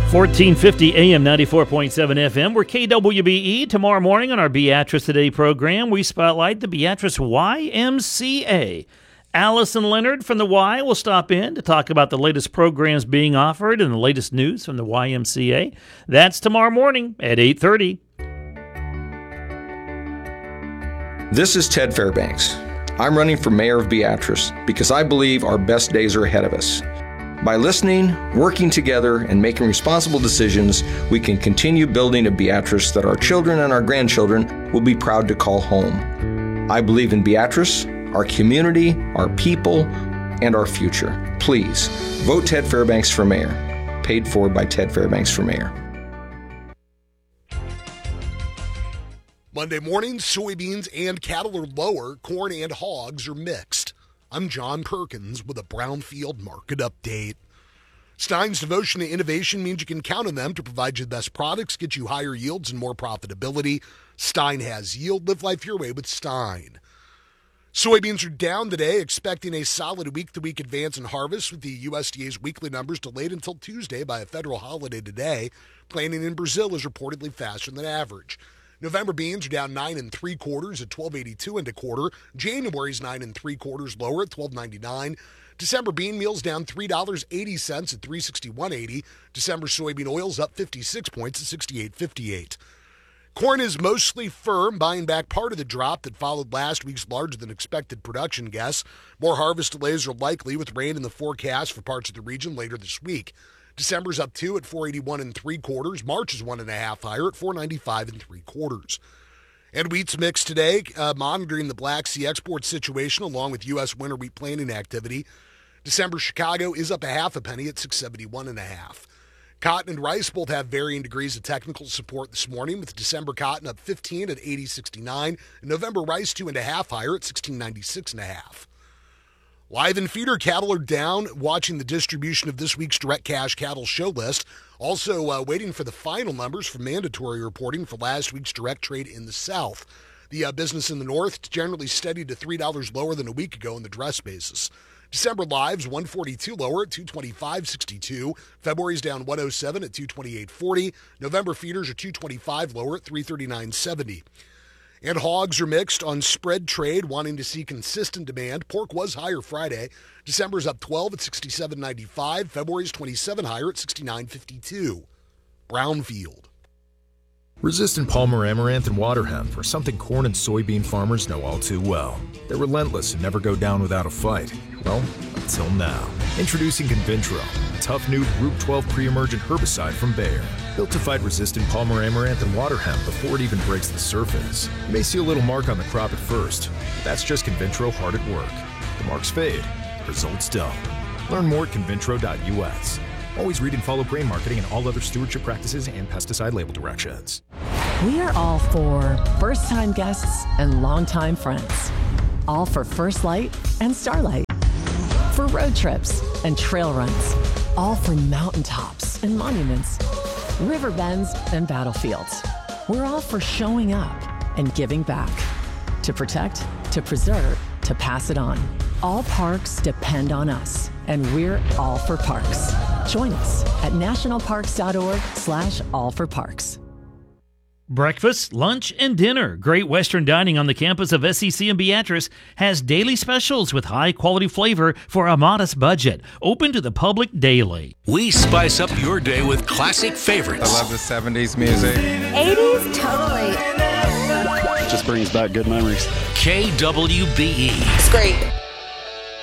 1450 AM 94.7 FM. We're KWBE. Tomorrow morning on our Beatrice Today program, we spotlight the Beatrice YMCA. Allison Leonard from the Y will stop in to talk about the latest programs being offered and the latest news from the YMCA. That's tomorrow morning at 8:30. This is Ted Fairbanks. I'm running for mayor of Beatrice because I believe our best days are ahead of us. By listening, working together, and making responsible decisions, we can continue building a Beatrice that our children and our grandchildren will be proud to call home. I believe in Beatrice, our community, our people, and our future. Please, vote Ted Fairbanks for mayor. Paid for by Ted Fairbanks for mayor. Monday morning, soybeans and cattle are lower, corn and hogs are mixed. I'm John Perkins with a Brownfield Market Update. Stein's devotion to innovation means you can count on them to provide you the best products, get you higher yields and more profitability. Stein has yield. Live life your way with Stein. Soybeans are down today, expecting a solid week-to-week advance in harvest with the USDA's weekly numbers delayed until Tuesday by a federal holiday today. Planting in Brazil is reportedly faster than average. November beans are down 9 3/4 at $12.82 and a quarter. January's 9 3/4 lower at $12.99. December bean meal's down $3.80 at $361.80. December soybean oil's up 56 points at $68.58. Corn is mostly firm, buying back part of the drop that followed last week's larger-than-expected production guess. More harvest delays are likely with rain in the forecast for parts of the region later this week. December's up 2 at $481 3/4. March is 1.5 higher at $495 3/4. And wheat's mixed today, monitoring the Black Sea export situation along with U.S. winter wheat planting activity. December Chicago is up 0.5 penny at $671.5. Cotton and rice both have varying degrees of technical support this morning, with December cotton up 15 at $80.69 and November rice 2.5 higher at $16.96.5. Live and feeder cattle are down, watching the distribution of this week's direct cash cattle show list. Also waiting for the final numbers from mandatory reporting for last week's direct trade in the South. The business in the North generally steady to $3 lower than a week ago in the dress basis. December lives $142 lower at $225.62. February's down $107 at $228.40. November feeders are $225 lower at $339.70. And hogs are mixed on spread trade, wanting to see consistent demand. Pork was higher Friday. December's up 12 at $67.95. February's 27 higher at $69.52. Brownfield. Resistant Palmer Amaranth and water hemp are something corn and soybean farmers know all too well. They're relentless and never go down without a fight. Well, until now. Introducing Convintro, a tough new Group 12 pre-emergent herbicide from Bayer. Built to fight resistant Palmer Amaranth and water hemp before it even breaks the surface. You may see a little mark on the crop at first, but that's just Convintro hard at work. The marks fade, the results don't. Learn more at convintro.us. Always read and follow grain marketing and all other stewardship practices and pesticide label directions. We are all for first-time guests and longtime friends. All for First Light and Starlight. For road trips and trail runs. All for mountaintops and monuments. River bends and battlefields. We're all for showing up and giving back. To protect, to preserve, to pass it on. All parks depend on us, and we're all for parks. Join us at nationalparks.org/allforparks. Breakfast, lunch, and dinner. Great Western Dining on the campus of SEC in Beatrice has daily specials with high-quality flavor for a modest budget. Open to the public daily. We spice up your day with classic favorites. I love the 70s music. 80s, totally. Just brings back good memories. KWBE. It's great.